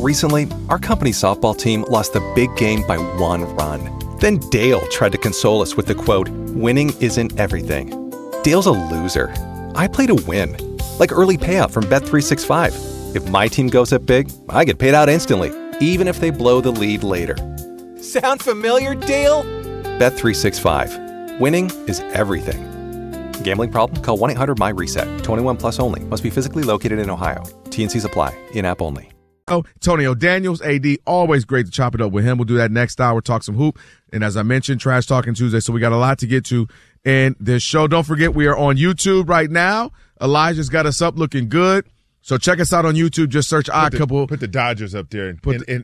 Recently, our company softball team lost the big game by 1 run. Then Dale tried to console us with the quote, "Winning isn't everything." Dale's a loser. I play to win. Like early payout from Bet365. If my team goes up big, I get paid out instantly, even if they blow the lead later. Sound familiar, Dale? Bet365. Winning is everything. Gambling problem? Call 1-800-MY-RESET. 21 plus only. Must be physically located in Ohio. T&Cs apply. In-app only. Antonio Daniels, AD, always great to chop it up with him. We'll do that next hour, talk some hoop. And as I mentioned, Trash Talking Tuesday, so we got a lot to get to in this show. Don't forget, we are on YouTube right now. Elijah's got us up looking good. So check us out on YouTube. Just search Odd Couple. Put the Dodgers up there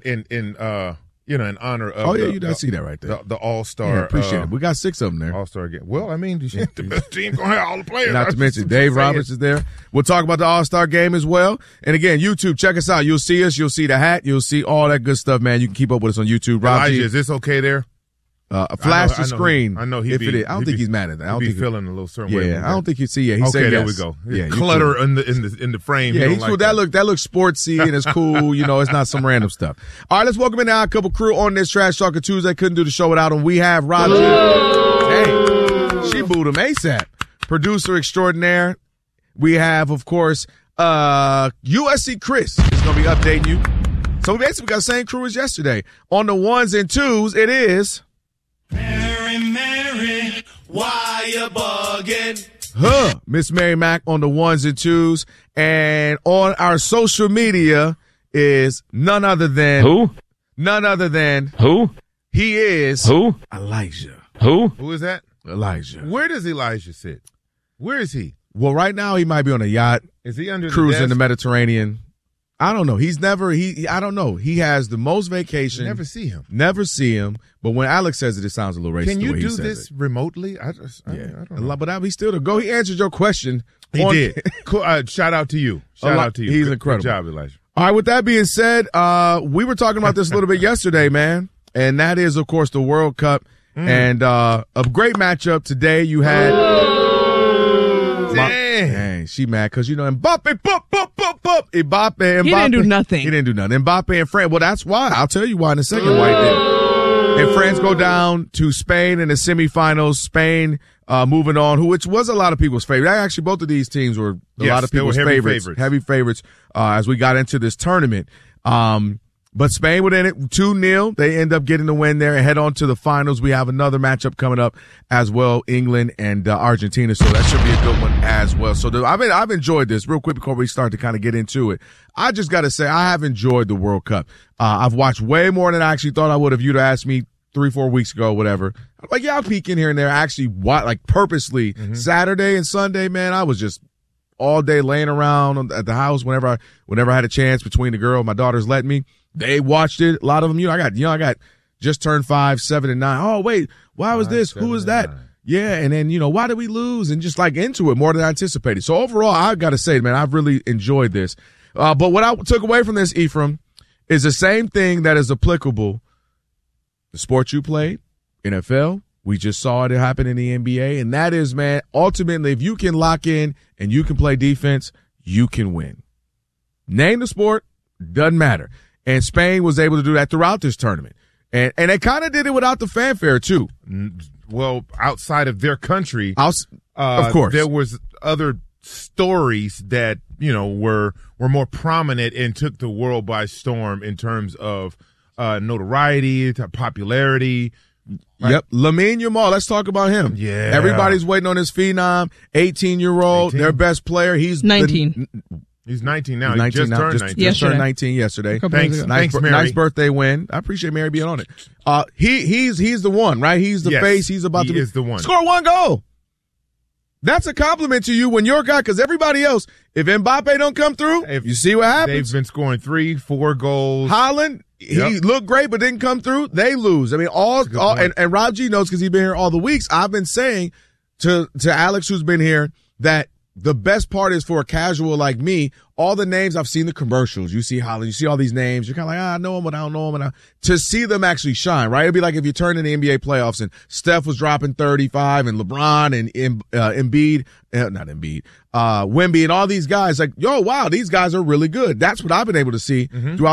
in honor of. Oh, yeah, you don't see that right there. The All-Star. Yeah, appreciate it. We got 6 of them there. All-Star game. Well, I mean, the best team going to have all the players. Not to mention Dave Roberts is there. We'll talk about the All-Star game as well. And again, YouTube, check us out. You'll see us. You'll see the hat. You'll see all that good stuff, man. You can keep up with us on YouTube. Elijah, is this okay there? Flash the screen. I know I don't think he's mad at that. I don't think feeling a little certain way. Yeah, I don't think he'd see. Yeah, he okay, said yes. There we go. Yeah, clutter in the frame. Yeah, he's cool. That looks sportsy and it's cool. You know, it's not some random stuff. All right, let's welcome in our couple crew on this Trash Talking Tuesday. Couldn't do the show without him. We have Roger. Hey, she booed him ASAP. Producer extraordinaire. We have, of course, USC Chris is going to be updating you. So we basically got the same crew as yesterday. On the ones and twos, it is. Mary, why you bugging? Miss Mary Mack on the ones and twos. And on our social media is none other than. Who? None other than. Who? He is. Who? Elijah. Who is that? Elijah. Where does Elijah sit? Where is he? Well, right now he might be on a yacht. Is he under cruising the Mediterranean? I don't know. I don't know. He has the most vacation. Never see him. But when Alex says it, it sounds a little racist. Can you the way do he says this it. remotely? I don't know. But he's still to go. He answered your question. He did. Cool. Shout out to you. He's incredible. Good job, Elijah. All right. With that being said, we were talking about this a little bit yesterday, man. And that is, of course, the World Cup. And a great matchup today. You had. Dang, she mad because, Mbappe, Mbappe. He didn't do nothing. Mbappe and France. Well, that's why. I'll tell you why in a second why he did. And France go down to Spain in the semifinals. Spain moving on, which was a lot of people's favorite. Actually, both of these teams were a lot of people's favorites. Heavy favorites as we got into this tournament. But Spain would end it 2-0. They end up getting the win there and head on to the finals. We have another matchup coming up as well, England and Argentina. So that should be a good one as well. So I've enjoyed this. Real quick before we start to kind of get into it, I just got to say I have enjoyed the World Cup. I've watched way more than I actually thought I would have. You'd asked me 3-4 weeks ago, whatever. I'm like, yeah, I'll peek in here and there. I actually purposely Saturday and Sunday, man, I was just all day laying around at the house whenever I had a chance between the girl, my daughters let me. They watched it. A lot of them, I got just turned 5, 7, and 9. Oh, wait, why was this? Who was that? 9. Yeah. And then, why did we lose? And just into it more than I anticipated. So overall, I got to say, man, I've really enjoyed this. But what I took away from this, Ephraim, is the same thing that is applicable. The sport you played, NFL, we just saw it happen in the NBA. And that is, man, ultimately, if you can lock in and you can play defense, you can win. Name the sport, doesn't matter. And Spain was able to do that throughout this tournament. And they kind of did it without the fanfare, too. Well, outside of their country, of course, there was other stories that, were more prominent and took the world by storm in terms of notoriety, popularity. Right? Yep. Lamine Yamal, let's talk about him. Yeah. Everybody's waiting on this phenom, 18-year-old, their best player. He's 19. He's 19 now. He just turned 19. Just turned 19 yesterday. Thanks, Mary. Nice birthday win. I appreciate Mary being on it. He's the one, right? He's the face. He's about to be the one. Score 1 goal. That's a compliment to you when you're a guy, because everybody else, if Mbappe don't come through, you see what happens. They've been scoring 3, 4 goals. Holland, he looked great but didn't come through. They lose. I mean, and Rob G knows because he's been here all the weeks. I've been saying to Alex, who's been here, that the best part is for a casual like me, all the names, I've seen the commercials. You see Holland, you see all these names. You're kind of like, I know them, but I don't know them. And to see them actually shine, right? It'd be like if you turn in the NBA playoffs and Steph was dropping 35 and LeBron and Embiid, not Embiid, Wemby and all these guys, like, yo, wow, these guys are really good. That's what I've been able to see throughout